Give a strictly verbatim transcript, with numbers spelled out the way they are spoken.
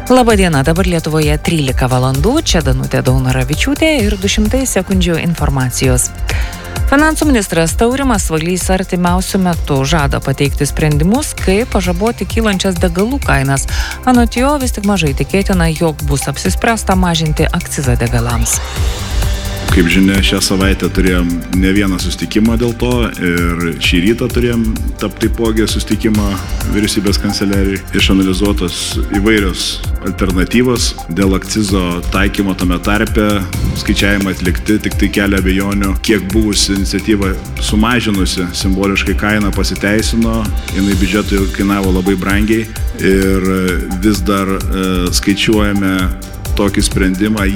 Labadiena, dabar Lietuvoje trylika valandų, čia Danutė Daunoravičiūtė ir du šimtai sekundžių informacijos. Finansų ministras Taurimas Valys artimiausiu metu žada pateikti sprendimus, kaip pažaboti kylančias degalų kainas. Anot jo vis tik mažai tikėtina, jog bus apsispręsta mažinti akcizą degalams. Kaip žinia, šią savaitę turėjom ne vieną susitikimą dėl to ir šį rytą turėjom taip taipogi susitikimą vyriausybės kanceliarijai. Išanalizuotos įvairios alternatyvos dėl akcizo taikymo tame tarpe, skaičiavimai atlikti, tik tai kelia abejonių, kiek buvusi iniciatyva sumažinusi simboliškai kainą pasiteisino, jinai biudžetui kainavo labai brangiai ir vis dar e, skaičiuojame tokį sprendimą.